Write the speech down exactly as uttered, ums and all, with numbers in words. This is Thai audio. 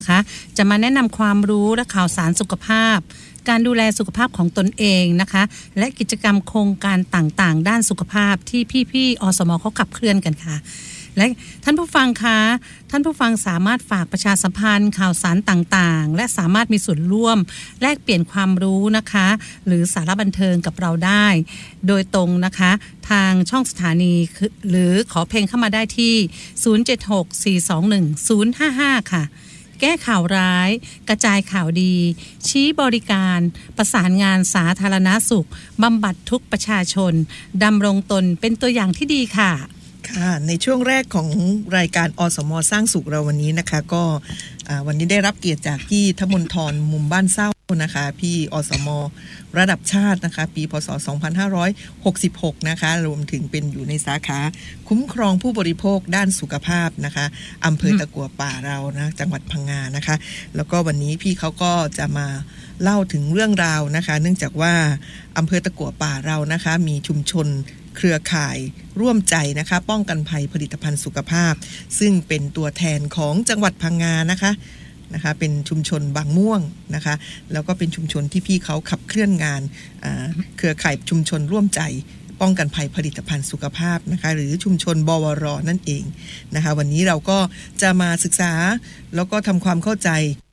นะคะจะมาแนะนำความรู้และข่าวสารสุขภาพการดูแลสุขภาพของตนเองนะคะและกิจกรรมโครงการต่างๆด้านสุขภาพที่พี่ๆอสมเขาขับเคลื่อนกันค่ะและท่านผู้ฟังคะท่านผู้ฟังสามารถฝากประชาสัมพันธ์ข่าวสารต่างๆและสามารถมีส่วนร่วมแลกเปลี่ยนความรู้นะคะหรือสาระบันเทิงกับเราได้โดยตรงนะคะทางช่องสถานีหรือขอเพลงเข้ามาได้ที่ศูนย์ เจ็ด หก สี่ สอง หนึ่ง ศูนย์ ห้า ห้าค่ะแก้ข่าวร้ายกระจายข่าวดีชี้บริการประสานงานสาธารณสุขบำบัดทุกประชาชนดำรงตนเป็นตัวอย่างที่ดีค่ะค่ะในช่วงแรกของรายการอสม.สร้างสุขเราวันนี้นะคะก็วันนี้ได้รับเกียรติจากพี่ธมนทรมุมบ้านเศร้านะคะพี่อสม.ระดับชาตินะคะปีพ.ศ. สองพันห้าร้อยหกสิบหกนะคะรวมถึงเป็นอยู่ในสาขาคุ้มครองผู้บริโภคด้านสุขภาพนะคะอำเภอตะกั่วป่าเรานะจังหวัดพังงานะคะแล้วก็วันนี้พี่เขาก็จะมาเล่าถึงเรื่องราวนะคะเนื่องจากว่าอำเภอตะกั่วป่าเรานะคะมีชุมชนเครือข่ายร่วมใจนะคะป้องกันภัยผลิตภัณฑ์สุขภาพซึ่งเป็นตัวแทนของจังหวัดพังงานะคะนะคะเป็นชุมชนบางม่วงนะคะแล้วก็เป็นชุมชนที่พี่เขาขับเคลื่อนงานเครือข่ายชุมชนร่วมใจป้องกันภัยผลิตภัณฑ์สุขภาพนะคะหรือชุมชนบวรนั่นเองนะคะวันนี้เราก็จะมาศึกษาแล้วก็ทำความเข้าใจ